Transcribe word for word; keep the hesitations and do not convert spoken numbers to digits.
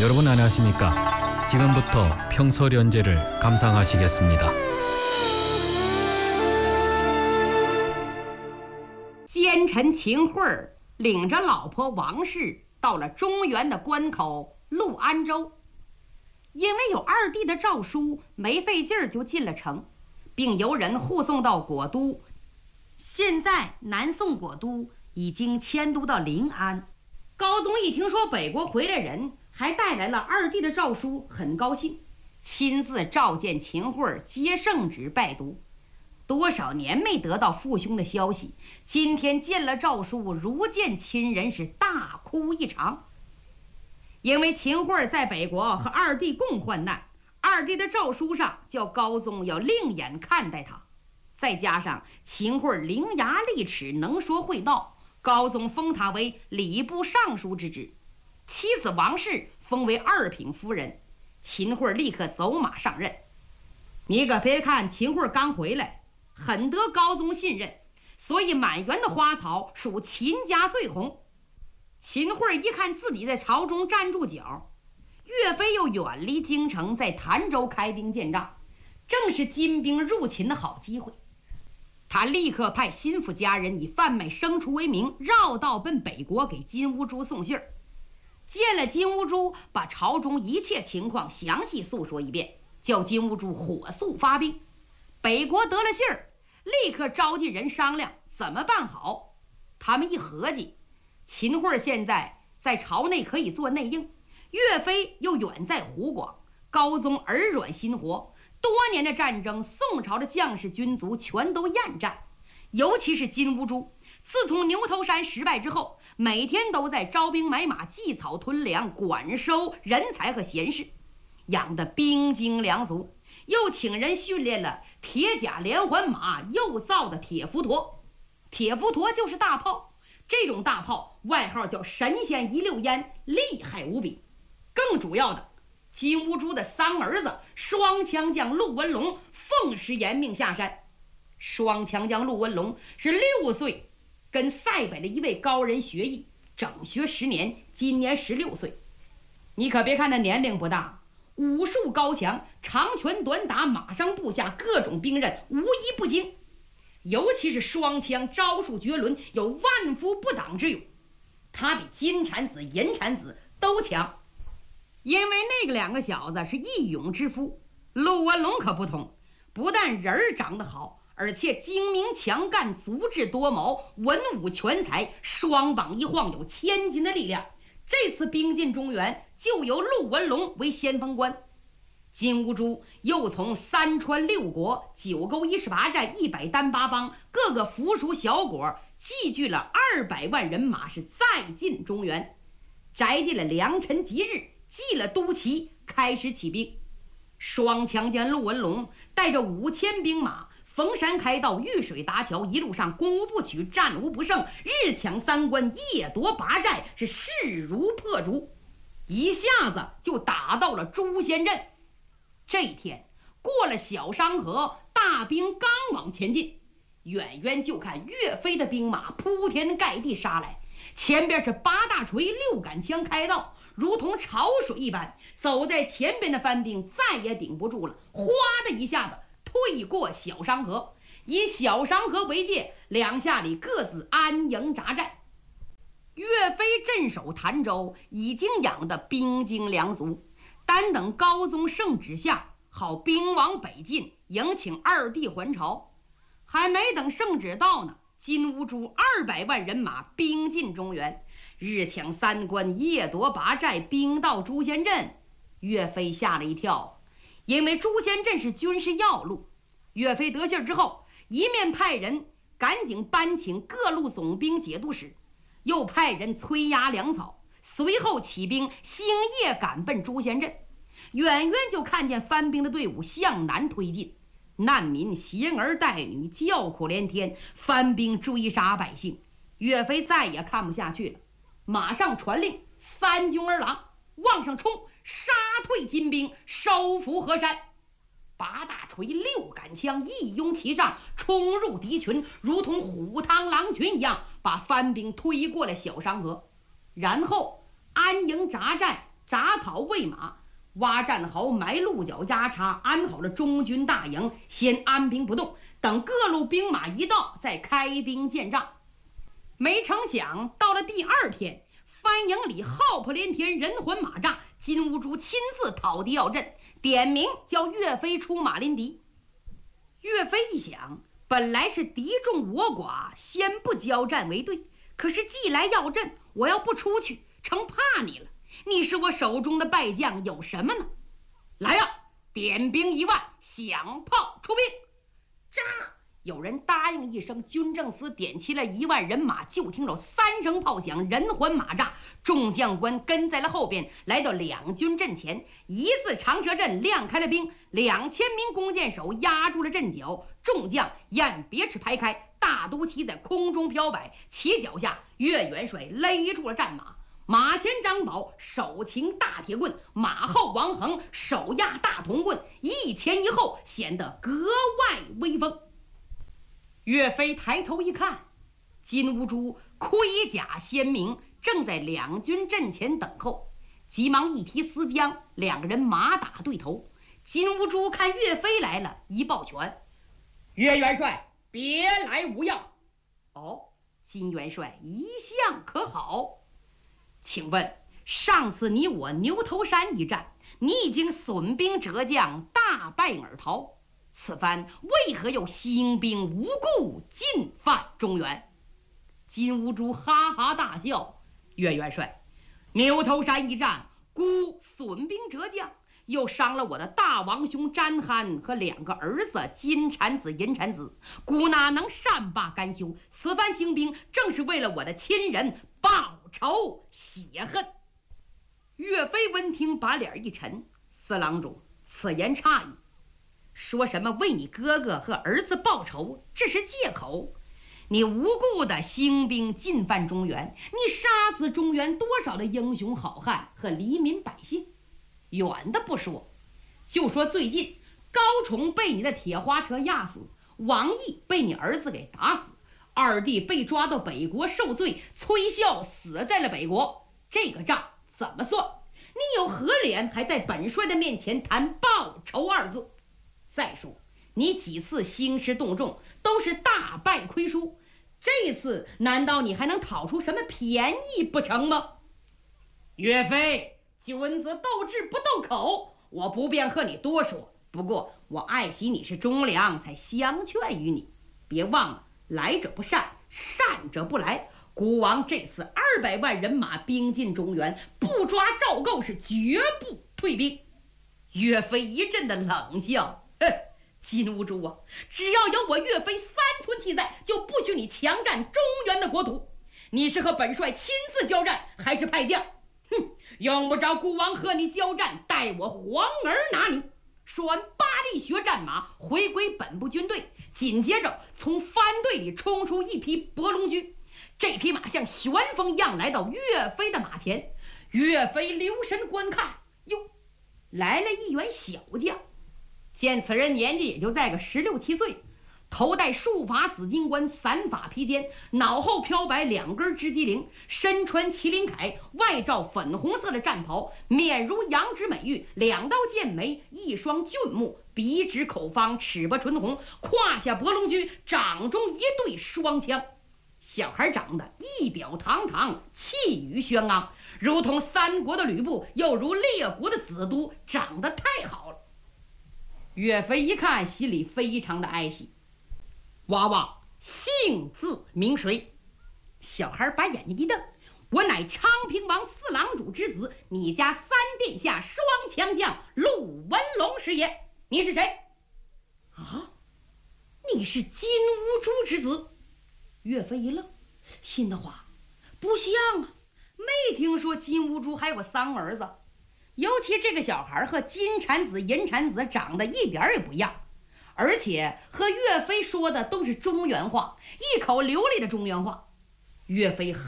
여러분 안녕하십니까? 지금부터 평서련제를 감상하시겠습니다. 奸臣秦桧领着老婆王氏到了中原的关口陆安州，因为有二弟的诏书，没费劲儿就进了城，并由人护送到果都。现在南宋果都已经迁都到临安。高宗一听说北国回来人，还带来了二弟的诏书，很高兴，亲自召见秦桧，接圣旨拜读。多少年没得到父兄的消息，今天见了诏书，如见亲人，是大哭一场。因为秦桧在北国和二弟共患难，二弟的诏书上叫高宗要另眼看待他，再加上秦桧伶牙俐齿，能说会道，高宗封他为礼部尚书之职，妻子王氏封为二品夫人。秦桧立刻走马上任。你可别看秦桧刚回来，很得高宗信任，所以满园的花草属秦家最红。秦桧一看自己在朝中站住脚，岳飞又远离京城，在潭州开兵建仗，正是金兵入秦的好机会。他立刻派心腹家人以贩卖牲畜为名，绕道奔北国给金兀术送信儿。见了金兀术，把朝中一切情况详细诉说一遍，叫金兀术火速发兵。北国得了信儿，立刻召集人商量怎么办好。他们一合计，秦桧现在在朝内可以做内应，岳飞又远在湖广，高宗耳软心活，多年的战争，宋朝的将士军卒全都厌战，尤其是金兀术，自从牛头山失败之后，每天都在招兵买马，祭草屯粮，管收人才和贤士，养得兵精粮足，又请人训练了铁甲连环马，又造的铁浮陀。铁浮陀就是大炮，这种大炮外号叫神仙一溜烟，厉害无比。更主要的，金兀术的三儿子双枪将陆文龙奉师严命下山。双枪将陆文龙是六岁跟塞北的一位高人学艺，整学十年，今年十六岁。你可别看他年龄不大，武术高强，长拳短打，马上步下，各种兵刃无一不精。尤其是双枪，招数绝伦，有万夫不挡之勇。他比金蝉子、银蝉子都强。因为那个两个小子是义勇之夫，陆文龙可不同，不但人儿长得好，而且精明强干，足智多谋，文武全才，双膀一晃有千斤的力量。这次兵进中原，就由陆文龙为先锋官。金兀术又从三川六国、九沟一十八寨、一百单八帮各个附属小国集聚了二百万人马，是再进中原，摘定了良辰吉日，祭了都旗，开始起兵。双枪将陆文龙带着五千兵马，逢山开道，遇水搭桥，一路上攻无不取，战无不胜，日抢三关，夜夺八寨，是势如破竹，一下子就打到了朱仙镇。这一天过了小商河，大兵刚往前进，远远就看岳飞的兵马铺天盖地杀来，前边是八大锤六杆枪开道，如同潮水一般，走在前边的番兵再也顶不住了，哗的一下子退过小商河，以小商河为界，两下里各自安营扎寨。岳飞镇守潭州，已经养得兵精粮足，单等高宗圣旨下，好兵往北进，迎请二弟还朝。还没等圣旨到呢，金兀术二百万人马兵进中原，日抢三关，夜夺八寨，兵到朱仙镇。岳飞吓了一跳，因为朱仙镇是军事要路。岳飞得信之后，一面派人赶紧搬请各路总兵节度使，又派人催压粮草，随后起兵，星夜赶奔朱仙镇。远远就看见番兵的队伍向南推进，难民携儿带女，叫苦连天，番兵追杀百姓。岳飞再也看不下去了，马上传令，三军儿郎往上冲，杀退金兵，收服河山。八大锤六杆枪一拥其上，冲入敌群，如同虎螳螂群一样，把番兵推过了小商河，然后安营扎寨， 铡草喂马，挖战壕，埋鹿角压叉，安好了中军大营，先安兵不动，等各路兵马一到，再开兵建仗。没成想，到了第二天，番营里号破连天，人魂马炸，金兀术亲自讨敌要阵，点名叫岳飞出马临敌。岳飞一想，本来是敌众我寡，先不交战为对，可是既来要阵，我要不出去，成怕你了。你是我手中的败将，有什么呢？来呀，点兵一万，响炮出兵。炸！有人答应一声，军政司点齐了一万人马，就听着三声炮响，人魂马炸，众将官跟在了后边，来到两军阵前，一字长蛇阵亮开了兵，两千名弓箭手压住了阵脚，众将眼别翅排开，大都旗在空中飘摆，旗脚下岳元帅勒住了战马，马前张宝手擎大铁棍，马后王恒手压大铜棍，一前一后，显得格外威风。岳飞抬头一看，金兀术盔甲鲜明，正在两军阵前等候，急忙一提丝缰，两个人马打对头。金兀术看岳飞来了，一抱拳：“岳元帅，别来无恙。”哦，金元帅一向可好？请问上次你我牛头山一战，你已经损兵折将，大败而逃，此番为何又兴兵无故进犯中原？金兀术哈哈大笑：“岳元帅，牛头山一战，孤损兵折将，又伤了我的大王兄詹憨和两个儿子金蝉子、银蝉子，孤哪能善罢甘休？此番兴兵，正是为了我的亲人报仇雪恨。”岳飞闻听，把脸一沉：“四郎主，此言差矣。说什么为你哥哥和儿子报仇，这是借口。你无故的兴兵进犯中原，你杀死中原多少的英雄好汉和黎民百姓？远的不说，就说最近高崇被你的铁花车压死，王毅被你儿子给打死，二弟被抓到北国受罪，崔孝死在了北国，这个账怎么算？你有何脸还在本帅的面前谈报仇二字？再说你几次兴师动众都是大败亏输，这次难道你还能讨出什么便宜不成吗？”岳飞，君子斗智不斗口，我不便和你多说，不过我爱惜你是忠良，才相劝于你。别忘了，来者不善，善者不来。孤王这次二百万人马兵进中原，不抓赵构是绝不退兵。岳飞一阵的冷笑：“哼，金兀术啊，只要有我岳飞三寸气在，就不许你强占中原的国土。你是和本帅亲自交战，还是派将？哼，用不着孤王和你交战，待我皇儿拿你。”说完，八力学战马回归本部军队，紧接着从番队里冲出一匹博龙驹。这匹马像旋风一样来到岳飞的马前，岳飞留神观看，哟，来了一员小将。见此人年纪也就在个十六七岁，头戴束发紫金冠，散发披肩，脑后飘摆两根织机灵，身穿麒麟铠，外罩粉红色的战袍，面如羊脂美玉，两刀剑眉，一双俊目，鼻直口方，齿不唇红，胯下博龙驹，掌中一对双枪。小孩长得仪表堂堂，气宇轩昂，如同三国的吕布，又如列国的子都，长得太好了。岳飞一看，心里非常的哀喜。娃娃姓字名谁？小孩把眼睛一瞪：“我乃昌平王四郎主之子，你家三殿下双强将陆文龙是也。你是谁？”啊，你是金兀术之子。岳飞一愣，心的话不像啊，没听说金兀术还有个三儿子。尤其这个小孩和金蝉子、银蝉子长得一点也不一样，而且和岳飞说的都是中原话，一口流利的中原话。岳飞